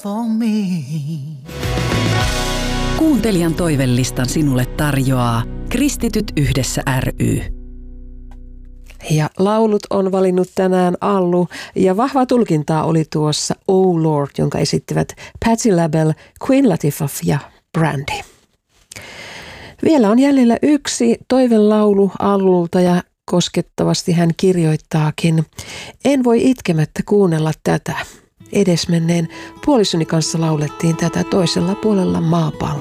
for me. Kuuntelijan toivelistan sinulle tarjoaa Kristityt yhdessä ry. Ja laulut on valinnut tänään Allu, ja vahva tulkintaa oli tuossa Oh Lord, jonka esittivät Patti LaBelle, Queen Latifah ja Brandy. Vielä on jäljellä yksi toivelaulu Allulta, ja koskettavasti hän kirjoittaakin: en voi itkemättä kuunnella tätä. Edesmenneen puolisoni kanssa laulettiin tätä toisella puolella maapalloa.